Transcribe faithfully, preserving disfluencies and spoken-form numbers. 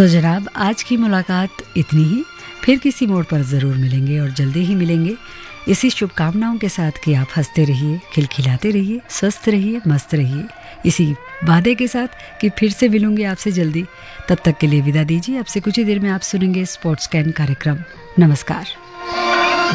तो जनाब, आज की मुलाकात इतनी ही। फिर किसी मोड़ पर ज़रूर मिलेंगे और जल्दी ही मिलेंगे, इसी शुभकामनाओं के साथ कि आप हंसते रहिए, खिलखिलाते रहिए, स्वस्थ रहिए, मस्त रहिए, इसी वादे के साथ कि फिर से मिलूंगी आपसे जल्दी। तब तक के लिए विदा दीजिए। आपसे कुछ ही देर में आप सुनेंगे स्पोर्ट्स कैन कार्यक्रम। नमस्कार।